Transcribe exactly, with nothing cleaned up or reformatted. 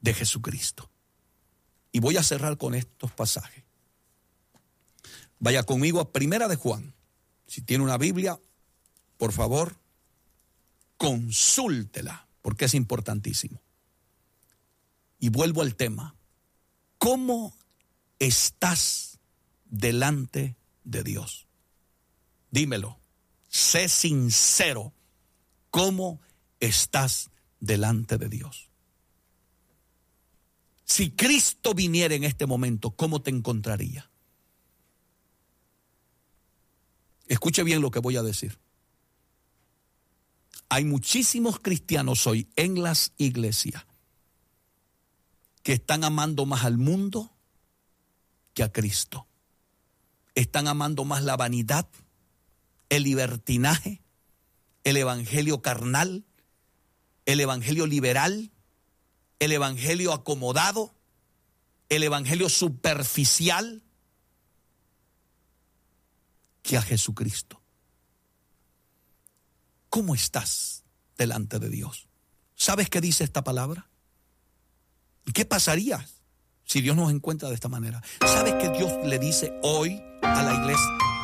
de Jesucristo. Y voy a cerrar con estos pasajes. Vaya conmigo a Primera de Juan. Si tiene una Biblia, por favor, consúltela, porque es importantísimo. Y vuelvo al tema. ¿Cómo estás delante de Dios? Dímelo. Sé sincero. ¿Cómo estás delante de Dios? Si Cristo viniera en este momento, ¿cómo te encontraría? Escuche bien lo que voy a decir. Hay muchísimos cristianos hoy en las iglesias que están amando más al mundo que a Cristo. Están amando más la vanidad, el libertinaje, el evangelio carnal, el evangelio liberal, el evangelio acomodado, el evangelio superficial, que a Jesucristo. ¿Cómo estás delante de Dios? ¿Sabes qué dice esta palabra? ¿Y qué pasaría si Dios nos encuentra de esta manera? ¿Sabes qué Dios le dice hoy a la iglesia?